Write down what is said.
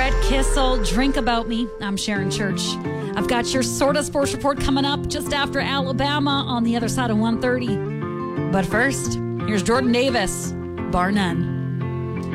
Brett Kissel, Drink About Me. I'm Sharon Church. I've got your Sort of Sports Report coming up just after Alabama on the other side of 1:30. But first, here's Jordan Davis, Bar None.